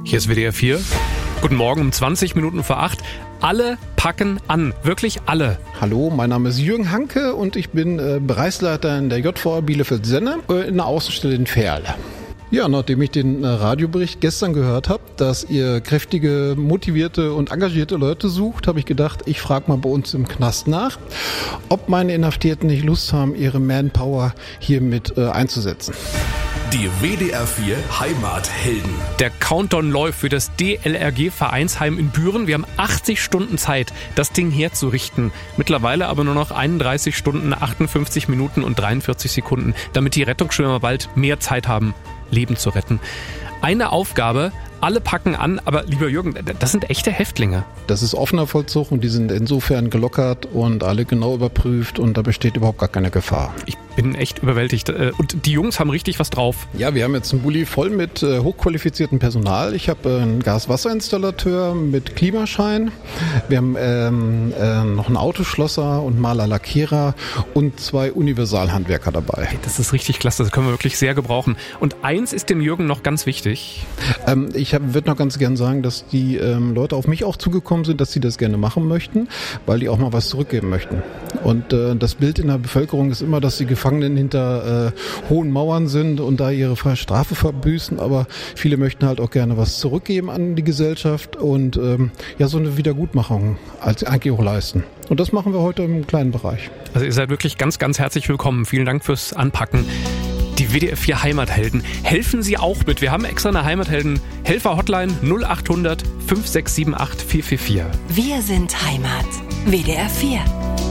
Hier ist WDR 4. Guten Morgen um 20 Minuten vor 8. Alle packen an. Wirklich alle. Hallo, mein Name ist Jürgen Hanke und ich bin Bereichsleiter in der JVA Bielefeld-Senne in der Außenstelle in Verl. Ja, nachdem ich den Radiobericht gestern gehört habe, dass ihr kräftige, motivierte und engagierte Leute sucht, habe ich gedacht, ich frage mal bei uns im Knast nach, ob meine Inhaftierten nicht Lust haben, ihre Manpower hier mit einzusetzen. Die WDR 4 Heimathelden. Der Countdown läuft für das DLRG Vereinsheim in Büren. Wir haben 80 Stunden Zeit, das Ding herzurichten. Mittlerweile aber nur noch 31 Stunden, 58 Minuten und 43 Sekunden, damit die Rettungsschwimmer bald mehr Zeit haben, Leben zu retten. Eine Aufgabe, alle packen an, aber lieber Jürgen, das sind echte Häftlinge. Das ist offener Vollzug und die sind insofern gelockert und alle genau überprüft und da besteht überhaupt gar keine Gefahr. Ich bin echt überwältigt und die Jungs haben richtig was drauf. Ja, wir haben jetzt einen Bulli voll mit hochqualifiziertem Personal. Ich habe einen Gas-Wasser-Installateur mit Klimaschein. Wir haben noch einen Autoschlosser und Maler-Lackierer und 2 Universalhandwerker dabei. Hey, das ist richtig klasse, das können wir wirklich sehr gebrauchen. Und eins ist dem Jürgen noch ganz wichtig. Ich würde noch ganz gern sagen, dass die Leute auf mich auch zugekommen sind, dass sie das gerne machen möchten, weil die auch mal was zurückgeben möchten. Und das Bild in der Bevölkerung ist immer, dass die Gefangenen hinter hohen Mauern sind und da ihre freie Strafe verbüßen, aber viele möchten halt auch gerne was zurückgeben an die Gesellschaft und so eine Wiedergutmachung eigentlich auch leisten. Und das machen wir heute im kleinen Bereich. Also ihr seid wirklich ganz, ganz herzlich willkommen. Vielen Dank fürs Anpacken. Die WDR 4 Heimathelden. Helfen Sie auch mit. Wir haben extra eine Heimathelden-Helfer-Hotline 0800 5678 444. Wir sind Heimat. WDR 4.